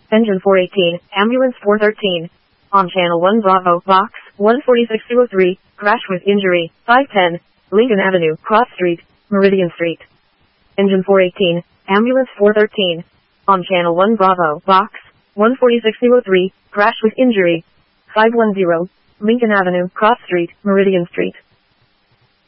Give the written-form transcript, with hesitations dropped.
Engine 418, Ambulance 413. On Channel 1 Bravo, Box 146-203, crash with injury, 510, Lincoln Avenue, Cross Street, Meridian Street. Engine 418, Ambulance 413. On Channel 1 Bravo, Box 146-203, crash with injury, 510, Lincoln Avenue, Cross Street, Meridian Street.